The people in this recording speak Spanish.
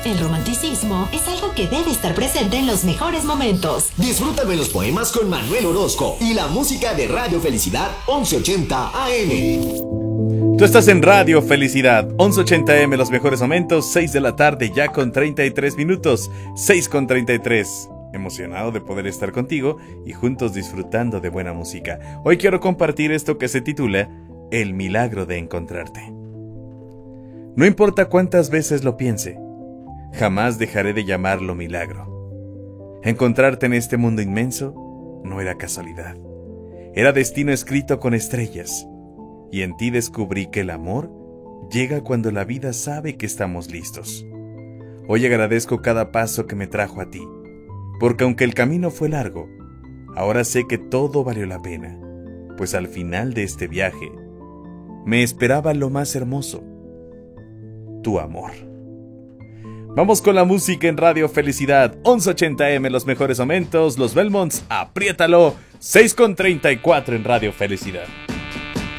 El romanticismo es algo que debe estar presente en los mejores momentos. Disfrútame los poemas con Manuel Orozco y la música de Radio Felicidad 1180 AM. Tú estás en Radio Felicidad 1180 AM, los mejores momentos, 6 de la tarde ya con 33 minutos, 6 con 33. Emocionado de poder estar contigo y juntos disfrutando de buena música. Hoy quiero compartir esto que se titula El milagro de encontrarte. No importa cuántas veces lo piense, jamás dejaré de llamarlo milagro. Encontrarte en este mundo inmenso no era casualidad. Era destino escrito con estrellas. Y en ti descubrí que el amor llega cuando la vida sabe que estamos listos. Hoy agradezco cada paso que me trajo a ti, porque aunque el camino fue largo, ahora sé que todo valió la pena, pues al final de este viaje me esperaba lo más hermoso, tu amor. Vamos con la música en Radio Felicidad 1180M, los mejores momentos, los Belmonts, apriétalo, 6:34 en Radio Felicidad.